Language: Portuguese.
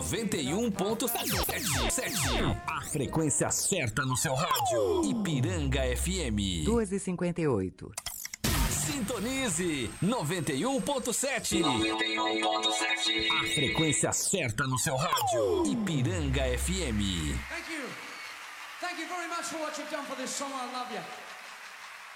91.7. A frequência certa no seu rádio. Ipiranga FM. 2h58. Sintonize 91.7. 91.7. A frequência certa no seu rádio. Ipiranga FM. Thank you. Thank you very much for what you've done for this song. I love you.